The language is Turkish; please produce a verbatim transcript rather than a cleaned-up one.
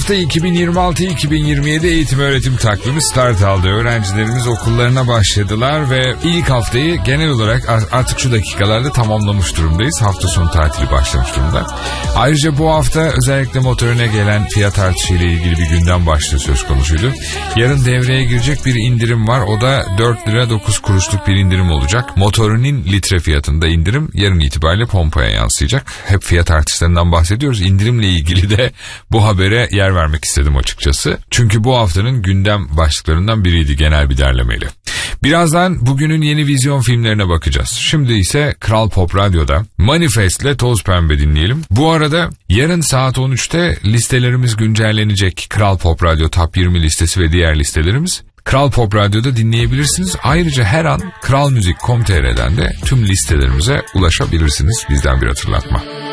hafta iki bin yirmi altı iki bin yirmi yedi eğitim öğretim takvimi start aldı. Öğrencilerimiz okullarına başladılar ve ilk haftayı genel olarak artık şu dakikalarda tamamlamış durumdayız. Hafta sonu tatili başlamış durumda. Ayrıca bu hafta özellikle motorine gelen fiyat artışıyla ilgili bir gündem başlığı söz konusuydu. Yarın devreye girecek bir indirim var. O da dört lira dokuz kuruşluk bir indirim olacak. Motorinin litre fiyatında indirim yarın itibariyle pompaya yansıyacak. Hep fiyat artışlarından bahsediyoruz. İndirimle ilgili de bu habere yer vermek istedim açıkçası. Çünkü bu haftanın gündem başlıklarından biriydi genel bir derlemeyle. Birazdan bugünün yeni vizyon filmlerine bakacağız. Şimdi ise Kral Pop Radyo'da Manifest'le Toz Pembe dinleyelim. Bu arada yarın saat on üçte listelerimiz güncellenecek. Kral Pop Radyo Top yirmi listesi ve diğer listelerimiz Kral Pop Radyo'da dinleyebilirsiniz. Ayrıca her an kralmuzik nokta com nokta tr'den de tüm listelerimize ulaşabilirsiniz. Bizden bir hatırlatma.